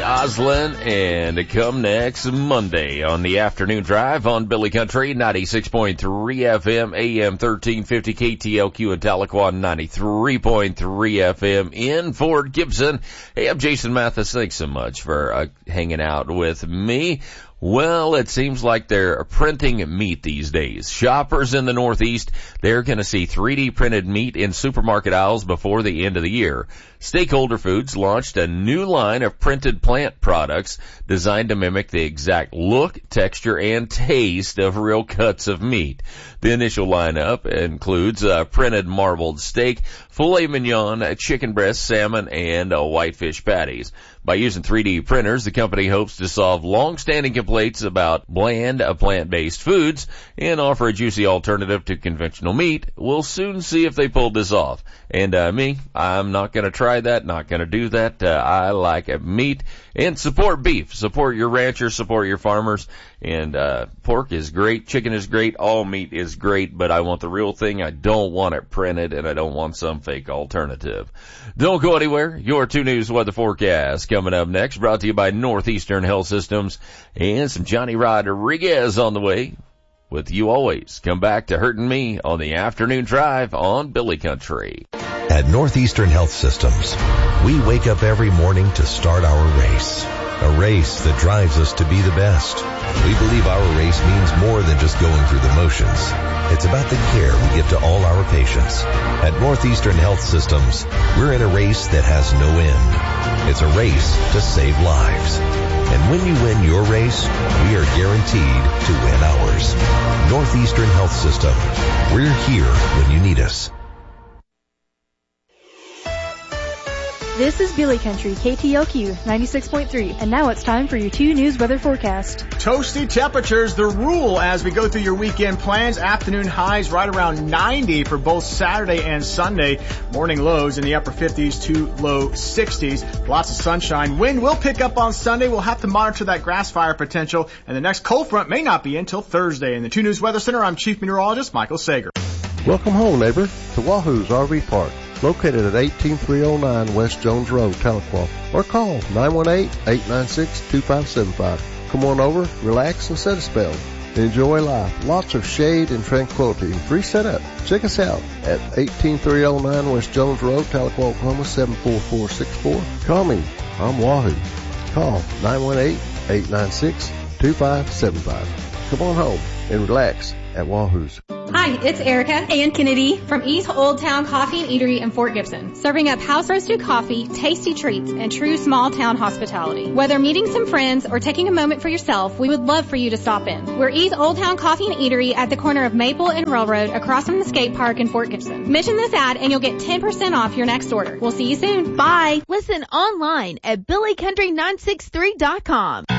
Goslin, and come next Monday on the afternoon drive on Billy Country, 96.3 FM, AM 1350 KTLQ in Tahlequah, 93.3 FM in Fort Gibson. Hey, I'm Jason Mathis. Thanks so much for hanging out with me. Well, it seems like they're printing meat these days. Shoppers in the Northeast, they're going to see 3D printed meat in supermarket aisles before the end of the year. Stakeholder Foods launched a new line of printed plant products designed to mimic the exact look, texture, and taste of real cuts of meat. The initial lineup includes printed marbled steak, filet mignon, chicken breast, salmon, and whitefish patties. By using 3D printers, the company hopes to solve long-standing complaints about bland, plant-based foods and offer a juicy alternative to conventional meat. We'll soon see if they pull this off. And I'm not going to try that, not going to do that. I like meat and support beef. Support your ranchers, support your farmers. And pork is great, chicken is great, all meat is great, but I want the real thing. I don't want it printed, and I don't want some fake alternative. Don't go anywhere. Your 2 News weather forecast coming up next, brought to you by Northeastern Health Systems, and some Johnny Rodriguez on the way. With you always, come back to Hurtin' Me on the afternoon drive on Billy Country. At Northeastern Health Systems, we wake up every morning to start our race. A race that drives us to be the best. We believe our race means more than just going through the motions. It's about the care we give to all our patients. At Northeastern Health Systems, we're in a race that has no end. It's a race to save lives. And when you win your race, we are guaranteed to win ours. Northeastern Health System. We're here when you need us. This is Billy Country, KTLQ 96.3, and now it's time for your 2 News weather forecast. Toasty temperatures, the rule as we go through your weekend plans. Afternoon highs right around 90 for both Saturday and Sunday. Morning lows in the upper 50s to low 60s. Lots of sunshine. Wind will pick up on Sunday. We'll have to monitor that grass fire potential, and the next cold front may not be until Thursday. In the 2 News Weather Center, I'm Chief Meteorologist Michael Sager. Welcome home, neighbor, to Wahoo's RV Park, located at 18309 West Jones Road, Tahlequah, or call 918-896-2575. Come on over, relax, and set a spell. Enjoy life. Lots of shade and tranquility. Free setup. Check us out at 18309 West Jones Road, Tahlequah, Oklahoma, 74464. Call me. I'm Wahoo. Call 918-896-2575. Come on home and relax at Wahoo's. Hi, it's Erica and Kennedy from East Old Town Coffee and Eatery in Fort Gibson, serving up house-roasted coffee, tasty treats, and true small-town hospitality. Whether meeting some friends or taking a moment for yourself, we would love for you to stop in. We're East Old Town Coffee and Eatery at the corner of Maple and Railroad across from the skate park in Fort Gibson. Mention this ad and you'll get 10% off your next order. We'll see you soon. Bye. Listen online at BillyCountry963.com.